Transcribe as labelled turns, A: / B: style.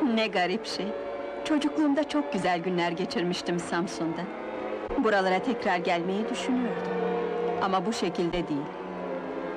A: Ne garip şey! Çocukluğumda çok güzel günler geçirmiştim Samsun'da. Buralara tekrar gelmeyi düşünüyordum. Ama bu şekilde değil.